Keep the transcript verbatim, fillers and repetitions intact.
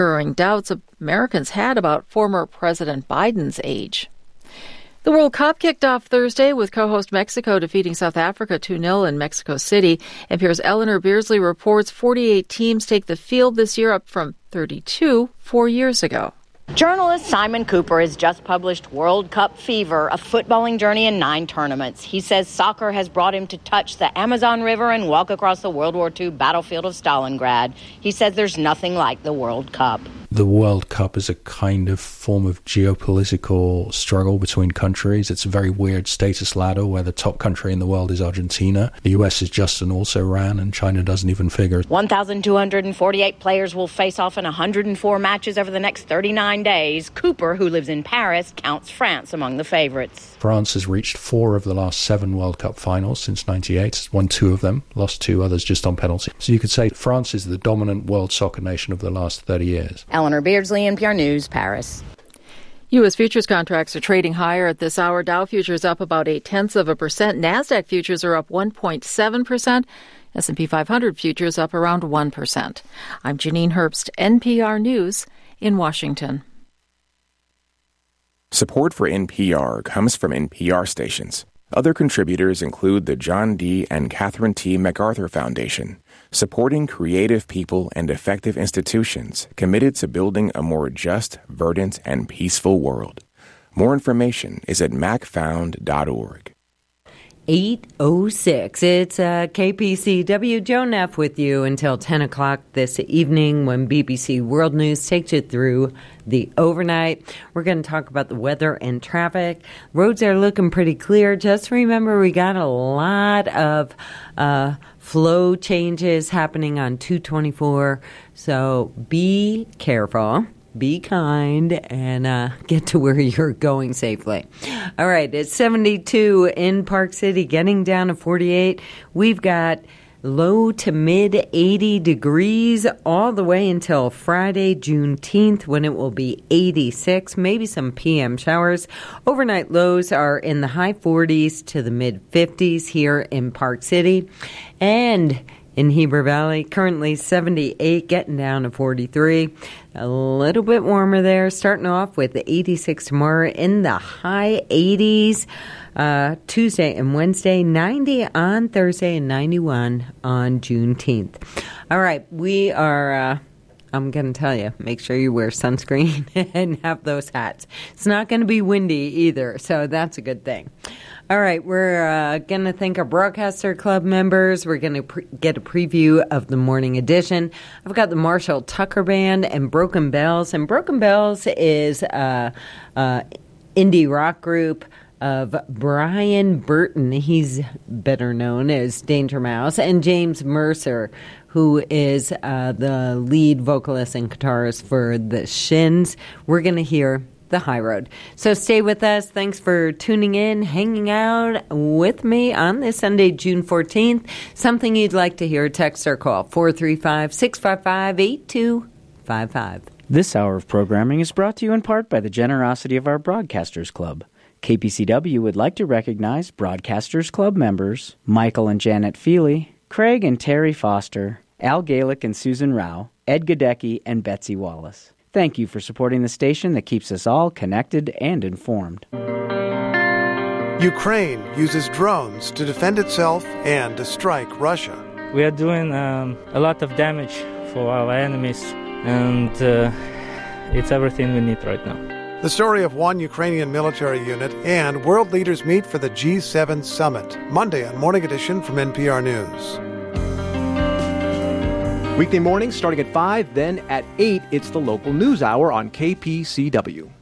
Growing doubts Americans had about former President Biden's age. The World Cup kicked off Thursday with co-host Mexico defeating South Africa two nil in Mexico City. N P R's Eleanor Beardsley reports forty-eight teams take the field this year, up from thirty-two four years ago. Journalist Simon Cooper has just published World Cup Fever, a footballing journey in nine tournaments. He says soccer has brought him to touch the Amazon River and walk across the World War Two battlefield of Stalingrad. He says there's nothing like the World Cup. The World Cup is a kind of form of geopolitical struggle between countries. It's a very weird status ladder where the top country in the world is Argentina. The U S is just and also ran, and China doesn't even figure. one thousand two hundred forty-eight players will face off in one hundred four matches over the next thirty-nine days. Cooper, who lives in Paris, counts France among the favorites. France has reached four of the last seven World Cup finals since ninety-eight. It's won two of them, lost two others just on penalty. So you could say France is the dominant world soccer nation of the last thirty years. Eleanor Beardsley, N P R News, Paris. U S futures contracts are trading higher at this hour. Dow futures up about eight-tenths of a percent. NASDAQ futures are up one point seven percent. S and P five hundred futures up around one percent. I'm Janine Herbst, N P R News in Washington. Support for N P R comes from N P R stations. Other contributors include the John D. and Catherine T. MacArthur Foundation, supporting creative people and effective institutions committed to building a more just, verdant, and peaceful world. More information is at mac found dot org. eight oh six. It's uh, K P C W. Joe Neff with you until ten o'clock this evening when B B C World News takes you through the overnight. We're going to talk about the weather and traffic. Roads are looking pretty clear. Just remember, we got a lot of uh, flow changes happening on two twenty-four, so be careful. Be kind and uh, get to where you're going safely. All right, it's seventy-two in Park City, getting down to forty-eight. We've got low to mid eighty degrees all the way until Friday, Juneteenth, when it will be eighty-six, maybe some P M showers. Overnight lows are in the high forties to the mid fifties here in Park City. And in Heber Valley, currently seventy-eight, getting down to forty-three. A little bit warmer there, starting off with the eighty-six tomorrow, in the high eighties uh, Tuesday and Wednesday, ninety on Thursday, and ninety-one on Juneteenth. All right, we are, uh, I'm going to tell you, make sure you wear sunscreen and have those hats. It's not going to be windy either, so that's a good thing. All right, we're uh, going to thank our Broadcaster Club members. We're going to pre- get a preview of the morning edition. I've got the Marshall Tucker Band and Broken Bells. And Broken Bells is a uh, uh, indie rock group of Brian Burton. He's better known as Danger Mouse. And James Mercer, who is uh, the lead vocalist and guitarist for the Shins. We're going to hear The High Road. So stay with us. Thanks for tuning in, hanging out with me on this Sunday, June fourteenth. Something you'd like to hear, text or call four three five, six five five, eight two five five. This hour of programming is brought to you in part by the generosity of our Broadcasters Club. K P C W would like to recognize Broadcasters Club members Michael and Janet Feely, Craig and Terry Foster, Al Galick and Susan Rao, Ed Gadecki, and Betsy Wallace. Thank you for supporting the station that keeps us all connected and informed. Ukraine uses drones to defend itself and to strike Russia. We are doing um, a lot of damage for our enemies, and uh, it's everything we need right now. The story of one Ukrainian military unit, and world leaders meet for the G seven summit. Monday on Morning Edition from N P R News. Weekday mornings starting at five, then at eight, it's the local news hour on K P C W.